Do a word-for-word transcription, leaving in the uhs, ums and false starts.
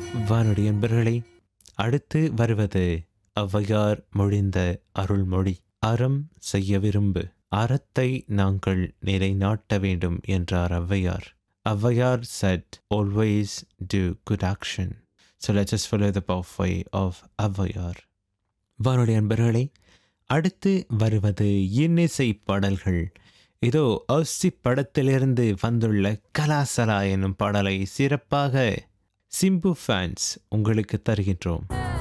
வானொலி அன்பர்களே, அடுத்து வருவது ஔவையார் மொழிந்த அருள்மொழி. அறம் செய்ய விரும்பு, அறத்தை நாங்கள் நிலைநாட்ட வேண்டும் என்றார் Avvaiyar. Avvaiyar said, always do good action. So let us follow the pathway of Avvaiyar. வானொலி அன்பர்களே, அடுத்து வருவது இன்னிசை பாடல்கள். இதோ அஸ்தி படத்திலிருந்து வந்துள்ள கலாசலா என்னும் பாடலை சிறப்பாக சிம்பு ஃபேன்ஸ் உங்களுக்கு தருகின்றோம்.